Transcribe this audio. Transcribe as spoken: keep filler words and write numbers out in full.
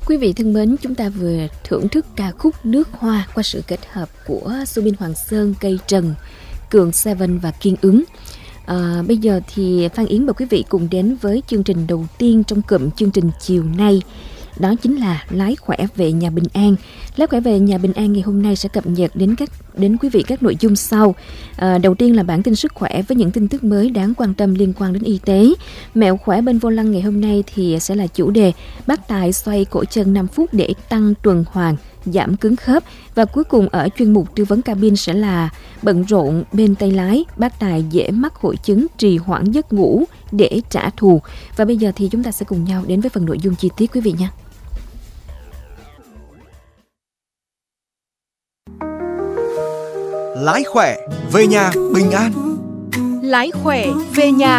Quý vị thân mến, chúng ta vừa thưởng thức ca khúc Nước Hoa qua sự kết hợp của Subin Hoàng Sơn, Cây Trần, Cường Seven và Kiên Ứng. À, bây giờ thì Phan Yến mời quý vị cùng đến với chương trình đầu tiên trong cụm chương trình chiều nay. Đó chính là Lái Khỏe Về Nhà Bình An. Lái Khỏe Về Nhà Bình An ngày hôm nay sẽ cập nhật đến các đến quý vị các nội dung sau. À, đầu tiên là bản tin sức khỏe với những tin tức mới đáng quan tâm liên quan đến y tế. Mẹo khỏe bên vô lăng ngày hôm nay thì sẽ là chủ đề bác tài xoay cổ chân năm phút để tăng tuần hoàn, giảm cứng khớp. Và cuối cùng ở chuyên mục tư vấn cabin sẽ là bận rộn bên tay lái, bác tài dễ mắc hội chứng trì hoãn giấc ngủ để trả thù. Và bây giờ thì chúng ta sẽ cùng nhau đến với phần nội dung chi tiết quý vị nhé. Lái khỏe về nhà bình an. Lái khỏe về nhà